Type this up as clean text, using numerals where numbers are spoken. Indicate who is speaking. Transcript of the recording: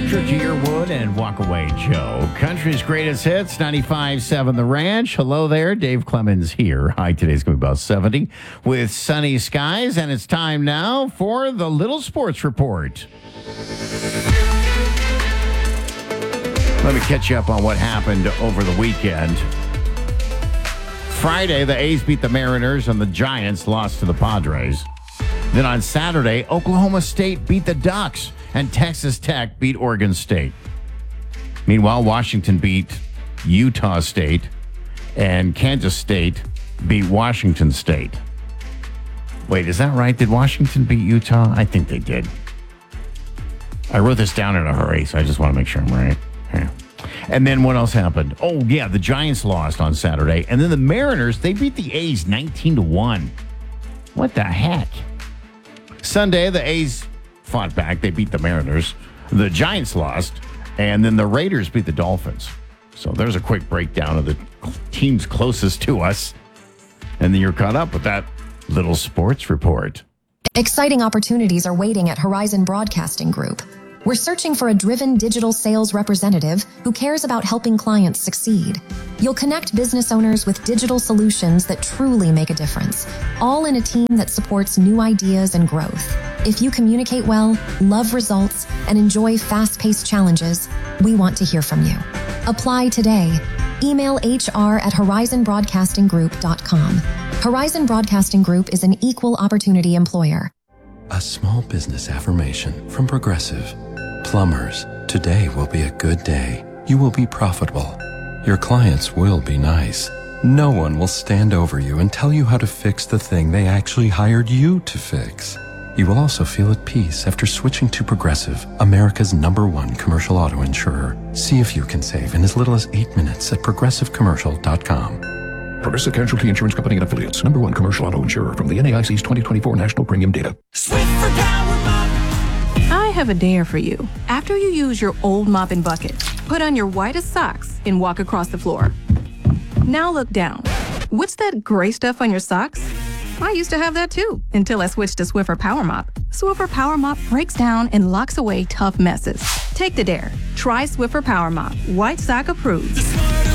Speaker 1: Drew Yearwood and Walk Away Joe. Country's greatest hits, 95.7 The Ranch. Hello there, Dave Clemens here. Hi, today's going to be about 70 with sunny skies, and it's time now for the Little Sports Report. Let me catch you up on what happened over the weekend. Friday, the A's beat the Mariners and the Giants lost to the Padres. Then on Saturday, Oklahoma State beat the Ducks and Texas Tech beat Oregon State. Meanwhile, Washington beat Utah State and Kansas State beat Washington State. Wait, is that right? Did Washington beat Utah? I think they did. I wrote this down in a hurry, so I just want to make sure I'm right. Yeah. And then what else happened? Oh, yeah, the Giants lost on Saturday. And then the Mariners, they beat the A's 19-1. What the heck? Sunday, the A's fought back. They beat the Mariners. The Giants lost. And then the Raiders beat the Dolphins. So there's a quick breakdown of the teams closest to us. And then you're caught up with that little sports report.
Speaker 2: Exciting opportunities are waiting at Horizon Broadcasting Group. We're searching for a driven digital sales representative who cares about helping clients succeed. You'll connect business owners with digital solutions that truly make a difference, all in a team that supports new ideas and growth. If you communicate well, love results, and enjoy fast-paced challenges, we want to hear from you. Apply today. Email hr@horizonbroadcastinggroup.com. Horizon Broadcasting Group is an equal opportunity employer.
Speaker 3: A small business affirmation from Progressive. Plumbers, today will be a good day. You will be profitable. Your clients will be nice. No one will stand over you and tell you how to fix the thing they actually hired you to fix. You will also feel at peace after switching to Progressive, America's #1 commercial auto insurer. See if you can save in as little as 8 minutes at progressivecommercial.com.
Speaker 4: Progressive Casualty Insurance Company and Affiliates. #1 commercial auto insurer from the NAIC's 2024 National Premium Data.
Speaker 5: Swiffer Power Mop.
Speaker 6: I have a dare for you. After you use your old mop and bucket, put on your whitest socks and walk across the floor. Now look down. What's that gray stuff on your socks? I used to have that too, until I switched to Swiffer Power Mop. Swiffer Power Mop breaks down and locks away tough messes. Take the dare. Try Swiffer Power Mop. White sock approved.